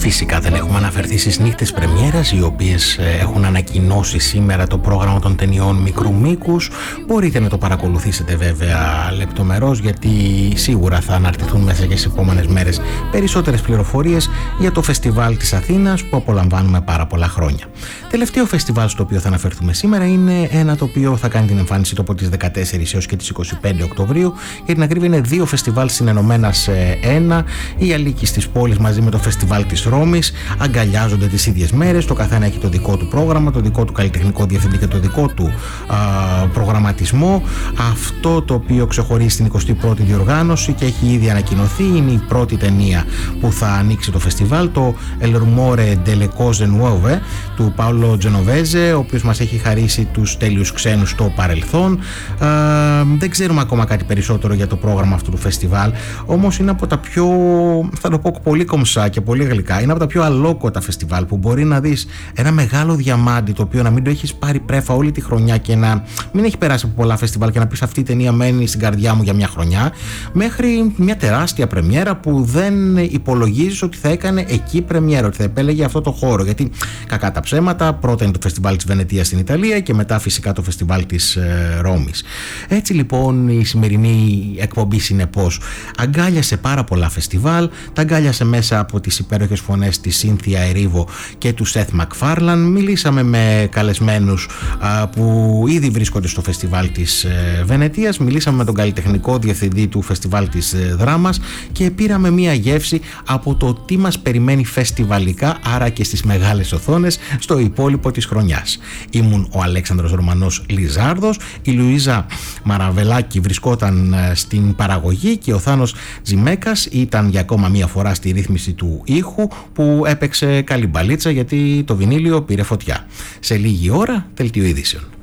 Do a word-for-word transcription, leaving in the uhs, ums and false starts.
Φυσικά δεν έχουμε αναφερθεί στις νύχτες πρεμιέρας, οι οποίες έχουν ανακοινώσει σήμερα το πρόγραμμα των ταινιών μικρού μήκους. Μπορείτε να το παρακολουθήσετε βέβαια λεπτομερώς, γιατί σίγουρα θα αναρτηθούν μέσα και στις επόμενες μέρες περισσότερες πληροφορίες για το φεστιβάλ της Αθήνας που απολαμβάνουμε πάρα πολλά χρόνια. Τελευταίο φεστιβάλ στο οποίο θα αναφερθούμε σήμερα είναι ένα το οποίο θα κάνει την εμφάνιση του από τις δεκατέσσερις έως και τις είκοσι πέντε Οκτωβρίου. Για την ακρίβεια είναι δύο φεστιβάλ συνενωμένα σε ένα. Η Αλίκης της πόλης μαζί με το φεστιβάλ της Ρώμης αγκαλιάζονται τις ίδιες μέρες. Το καθένα έχει το δικό του πρόγραμμα, το δικό του καλλιτεχνικό διευθυντή και το δικό του α, προγραμματισμό. Αυτό το οποίο ξεχωρίζει στην εικοστή πρώτη διοργάνωση και έχει ήδη ανακοινωθεί είναι η πρώτη ταινία που θα ανοίξει το φεστιβάλ, το El Rumore delle Cose Nuove του Πάολο Τζενοβέζε, ο οποίος μας έχει χαρίσει τους τέλειους ξένους στο παρελθόν. Α, δεν ξέρουμε ακόμα κάτι περισσότερο για το πρόγραμμα αυτού του φεστιβάλ, όμως είναι από τα πιο, θα το πω πολύ κομψά και πολύ γλυκά, είναι από τα πιο αλόκοτα φεστιβάλ που μπορεί να δεις ένα μεγάλο διαμάντι το οποίο να μην το έχεις πάρει πρέφα όλη τη χρονιά και να μην έχει περάσει από πολλά φεστιβάλ και να πεις αυτή η ταινία μένει στην καρδιά μου για μια χρονιά, μέχρι μια τεράστια πρεμιέρα που δεν υπολογίζεις ότι θα έκανε εκεί πρεμιέρα, ότι θα επέλεγε αυτό το χώρο, γιατί κακά τα ψέματα, πρώτα είναι το φεστιβάλ της Βενετίας στην Ιταλία και μετά φυσικά το φεστιβάλ της ε, Ρώμης. Έτσι λοιπόν η σημερινή εκπομπή συνεπώς αγκάλιασε πάρα πολλά φεστιβάλ, τα αγκάλιασε μέσα από τις υπέροχες φωνές της Σίνθια Ερίβο και του Σεθ Μακφάρλαν. Μιλήσαμε με καλεσμένους α, που ήδη βρίσκονται στο φεστιβάλ της ε, Βενετίας, μιλήσαμε με τον καλλιτεχνικό διευθυντή του φεστιβάλ της ε, Δράμας και πήραμε μία γεύση από το τι μας περιμένει φεστιβαλικά, άρα και στις μεγάλες οθόνες στο υπόλοιπο της χρονιάς. Ήμουν ο Αλέξανδρος Ρωμανός Λιζάρδος, η Λουίζα Μαραβελάκη βρισκόταν στην παραγωγή και ο Θάνος Τζιμέκας ήταν για ακόμα μία φορά στη ρύθμιση του ήχου που έπαιξε καλή μπαλίτσα, γιατί το βινίλιο πήρε φωτιά. Σε λίγη ώρα, δελτίο ειδήσεων.